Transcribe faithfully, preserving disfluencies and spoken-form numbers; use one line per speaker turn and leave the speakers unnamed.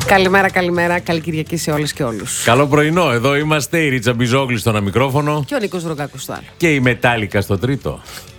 Καλημέρα, καλημέρα. Καλή Κυριακή σε όλες και όλους.
Καλό πρωινό. Εδώ είμαστε η Ρίτσα Μπιζόγλη στο ένα μικρόφωνο.
Και ο Νίκος Δρογκάκος στο άλλο.
Και η Μετάλλικα στο τρίτο.